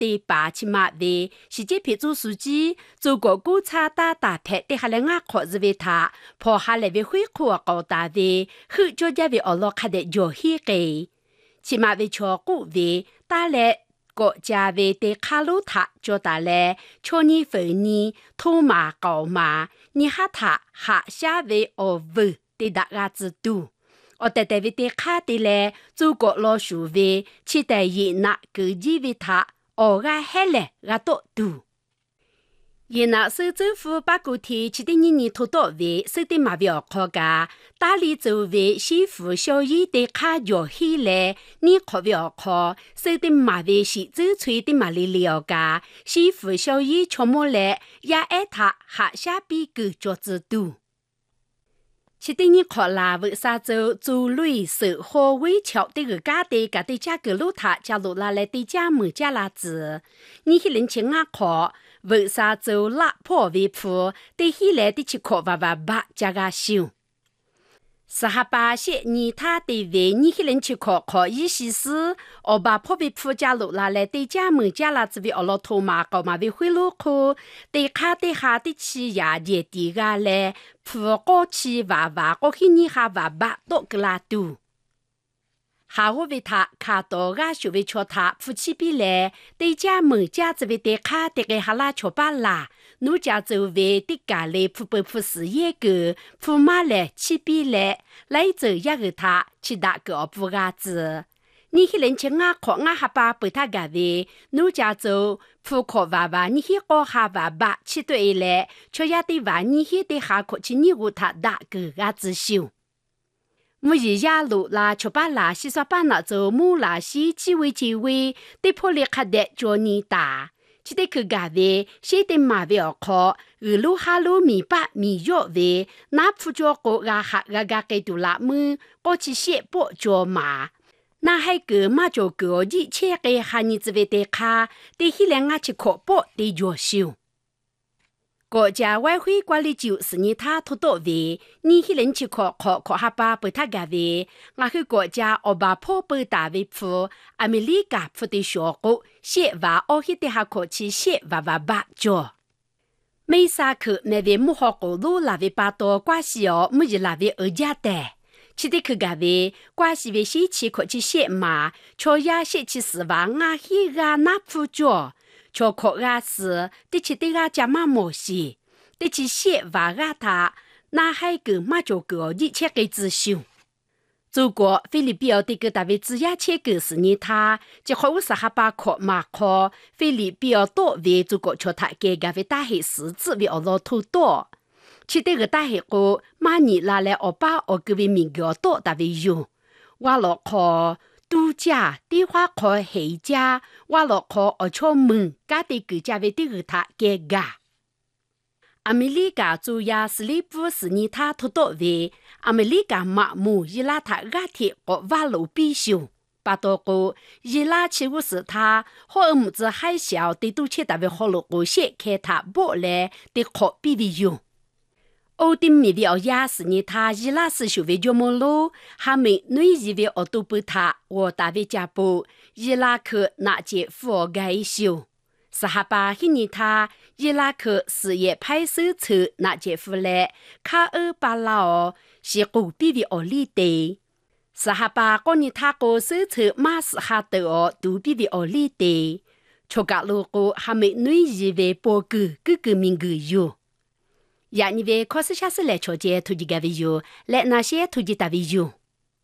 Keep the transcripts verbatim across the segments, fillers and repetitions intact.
第八七马位是这批主书记中国古查大大拍的下来外国日为他破下来为会苦高大位后就家为俄罗卡的游戏给起码为超古为带来国家为的卡路塔就带来去年份年土马高马你哈他下下为俄文的大家知道我在台湾的卡的嘞，中国老鼠为期待伊那个意为他，我个海嘞个多多。伊那省政府把个体七点年年拖到位，省的马标考个，大理周围西府小义的卡要起来，你考标考，省的马为是周吹的马里了个，西府小义全部来也爱他下下比个就知道。七点你考啦，为啥州州内受好微桥的个家的家的价格路塔加入啦来的家门家啦子，你去人情啊考，为啥州拉破为铺，对起来的去考娃娃八加个修。十哈八些你他的为你去人去考考意思是，我把破为铺加入啦来的家门家啦子为我老头嘛搞嘛为回路口，对卡的下的起呀也的个嘞。铺过去娃娃过去你哈娃娃都个拉多，下我为他卡到个学为瞧他夫妻比来，对家门家这位对卡的个哈拉瞧巴啦，奴家周围的家里铺不铺事业个，铺马来起比来，来走也个他去打个不个子。你去人情啊，考啊哈巴被他个位，奴家走铺考娃娃，你去搞哈娃娃去对来，却也得娃你去得下考去你我他打个个子修。每日夜路啦，却把啦西说把那走木啦西几位几位，得破哩卡的叫你打。只得去个位，先得马标考，二路哈路米八米药位，那铺着个个哈个个给杜拉门，过去些不着马。那还个马就个一切个哈你只为得卡，得起两个去考报的优秀。国家外汇管理局是你他拖到位，你去人去考考考哈巴被他个位，我去国家我把破被大位铺，阿美利加铺的小国，写娃我去的哈考去写娃娃八着。没啥课，那位木好过路那位八多关系哦，没有那位二家的。去的去个位，关系为西去可去写嘛，却也写去是话啊，he个那铺着，却可个是的去的个家嘛模式，的去写话个他，那还个嘛就个一切个资讯。中国菲律宾的个大位只要切个是你他，就好是哈巴考马考，菲律宾多为中国却他给个为大黑狮子为俄罗土多。去这个大黑个马尼拉来我把我各位民国多大为用，我落考度假电话考黑家，我落考我出门家的个家为这个他给个。阿美利加主要是里部是你他拖到位，阿美利加马木伊拉他个铁个瓦路必修。巴多个伊拉起我是他，好么子还小的都切大为好了个些开他不来的考必为用。欧丁米的亚是你他伊拉是学为叫么路，还没女以为我都不他，我大为家不伊拉克那节佛该修，是哈巴黑你他伊拉克事业派手册那节夫来，卡尔巴拉哦是古比为我里的，是哈巴讲你他个手册马是哈的哦都比为我里的，出个路个还没女以为报个个个名个有。呀，你为考试下次来瞧见突击个为有，来那些突击大为有。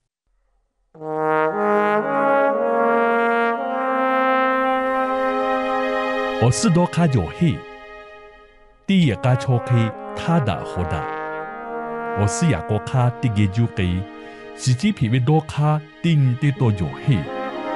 我是多卡有黑，第一个敲开他的好的，我是雅国卡第一就给，自己皮为多卡顶的多有黑。